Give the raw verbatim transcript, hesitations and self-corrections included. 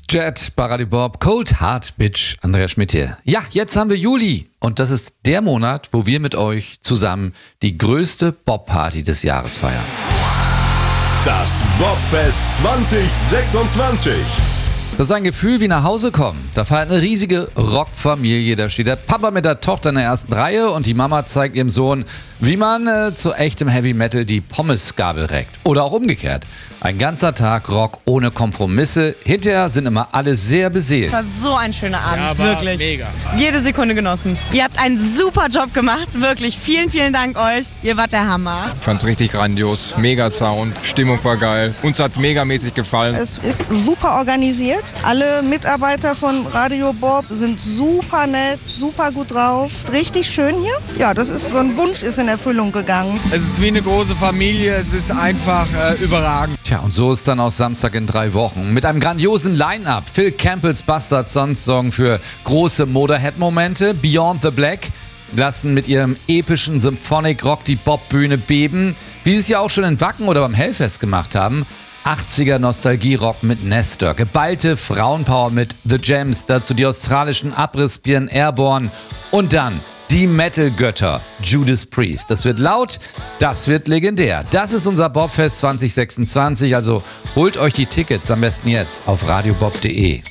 Jet, Baradi Bob, Cold Hard Bitch, Andrea Schmidt hier. Ja, jetzt haben wir Juli und das ist der Monat, wo wir mit euch zusammen die größte Bob-Party des Jahres feiern. Das Bobfest zwanzig sechsundzwanzig. Das ist ein Gefühl wie nach Hause kommen. Da feiert eine riesige Rockfamilie. Da steht der Papa mit der Tochter in der ersten Reihe und die Mama zeigt ihrem Sohn, wie man äh, zu echtem Heavy Metal die Pommesgabel reckt. Oder auch umgekehrt. Ein ganzer Tag Rock ohne Kompromisse. Hinterher sind immer alle sehr beseelt. Es war so ein schöner Abend, Ja, war wirklich. mega. Jede Sekunde genossen. Ihr habt einen super Job gemacht, wirklich. Vielen, vielen Dank euch. Ihr wart der Hammer. Ich fand's richtig grandios, mega Sound, Stimmung war geil. Uns hat's megamäßig gefallen. Es ist super organisiert. Alle Mitarbeiter von Radio Bob sind super nett, super gut drauf. Richtig schön hier. Ja, das ist so ein Wunsch ist in Erfüllung gegangen. Es ist wie eine große Familie, es ist einfach äh, überragend. Tja, und so ist dann auch Samstag in drei Wochen. Mit einem grandiosen Line-Up. Phil Campbells Bastard Sons sorgen für große Motorhead-Momente. Beyond the Black lassen mit ihrem epischen Symphonic Rock die Bob-Bühne beben. Wie sie es ja auch schon in Wacken oder beim Hellfest gemacht haben. achtziger Nostalgie-Rock mit Nestor. Geballte Frauenpower mit The Gems. Dazu die australischen Abrissbirnen Airborne. Und dann die Metal-Götter Judas Priest. Das wird laut, das wird legendär. Das ist unser Bobfest zwanzig sechsundzwanzig. Also holt euch die Tickets am besten jetzt auf radiobob punkt de.